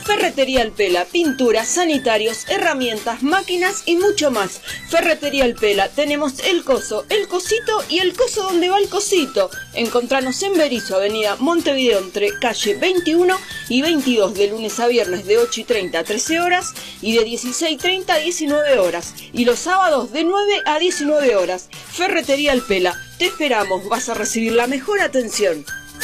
Ferretería El Pela, pinturas, sanitarios, herramientas, máquinas y mucho más. Ferretería El Pela, tenemos el coso, el cosito y el coso donde va el cosito. Encontranos en Berisso, avenida Montevideo, entre calle 21 y 22, de lunes a viernes de 8:30 a 13 horas y de 16:30 a 19 horas. Y los sábados de 9 a 19 horas. Ferretería El Pela, te esperamos, vas a recibir la mejor atención.